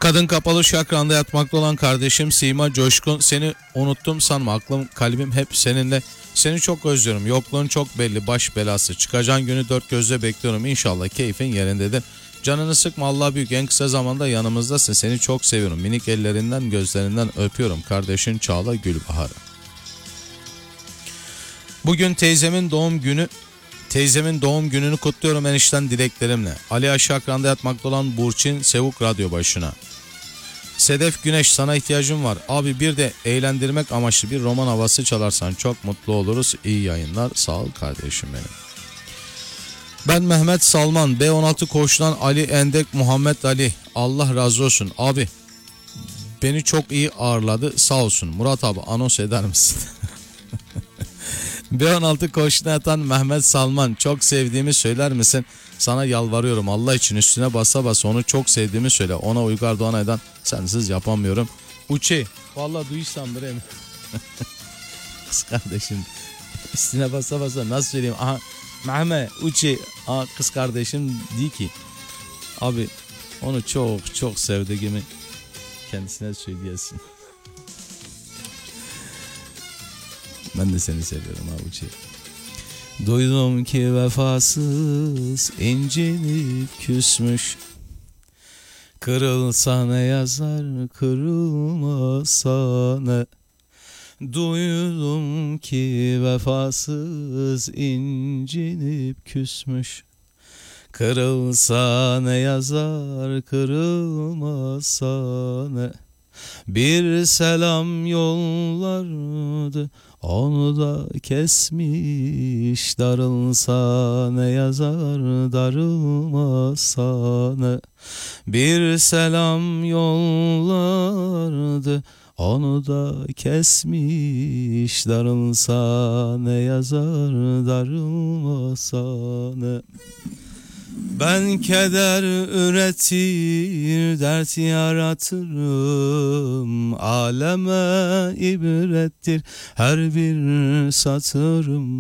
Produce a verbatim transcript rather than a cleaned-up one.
Kadın kapalı şakranda yatmakta olan kardeşim Sima Coşkun, seni unuttum sanma, aklım kalbim hep seninle, seni çok özlüyorum, yokluğun çok belli, baş belası, çıkacağın günü dört gözle bekliyorum, İnşallah keyfin yerindedir. Canını sıkma, Allah büyük, en kısa zamanda yanımızdasın, seni çok seviyorum, minik ellerinden gözlerinden öpüyorum, kardeşin Çağla Gülbahar. Bugün teyzemin doğum günü. Teyzemin doğum gününü kutluyorum enişten dileklerimle. Ali aşağı ekranda yatmakta olan Burçin Sevuk radyo başına. Sedef Güneş, sana ihtiyacım var. Abi bir de eğlendirmek amaçlı bir roman havası çalarsan çok mutlu oluruz. İyi yayınlar. Sağ ol kardeşim benim. Ben Mehmet Salman, B on altı koğuştan Ali Endek Muhammed Ali. Allah razı olsun. Abi beni çok iyi ağırladı. Sağ olsun. Murat abi anons eder misin? B on altı koğuşuna yatan Mehmet Salman, çok sevdiğimi söyler misin? Sana yalvarıyorum Allah için, üstüne basa basa onu çok sevdiğimi söyle. Ona Uygar Doğanay'dan sensiz yapamıyorum. Uçi vallahi duysam bre mi? Kız kardeşim üstüne basa basa nasıl söyleyeyim? Aha Mehmet Uçi, aha kız kardeşim değil ki. Abi onu çok çok sevdiğimi kendisine söyleyesin. Ben de seni seviyorum avuçi. Duydum ki vefasız incinip küsmüş. Kırılsa ne yazar, kırılmasa ne. Duydum ki vefasız incinip küsmüş. Kırılsa ne yazar, kırılmasa ne. Bir selam yollardı, onu da kesmiş. Darılsa ne yazar, darılmasa ne. Bir selam yollardı, onu da kesmiş. Darılsa ne yazar, darılmasa ne. Ben keder üretir, dert yaratırım. Aleme ibrettir her bir satırım.